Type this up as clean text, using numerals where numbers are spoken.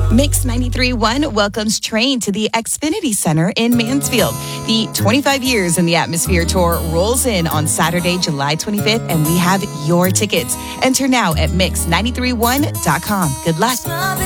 Mix 93.1 welcomes Train to the Xfinity Center in Mansfield. The 25 Years in the Atmosphere Tour rolls in on Saturday, July 25th, and we have your tickets. Enter now at mix931.com. Good luck.